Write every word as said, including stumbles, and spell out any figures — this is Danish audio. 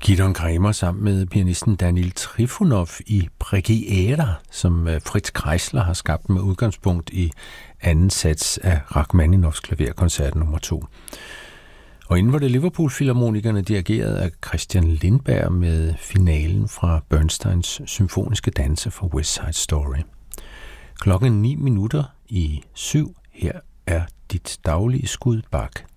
Gidon Kremer sammen med pianisten Daniil Trifonov i Preghiera, som Fritz Kreisler har skabt med udgangspunkt i anden sats af Rachmaninovs klaverkoncert nummer to. Og inden var det Liverpool-filharmonikerne dirigeret af Christian Lindberg med finalen fra Bernsteins symfoniske danse fra West Side Story. Klokken ni minutter i syv. Her er dit daglige skud Bach.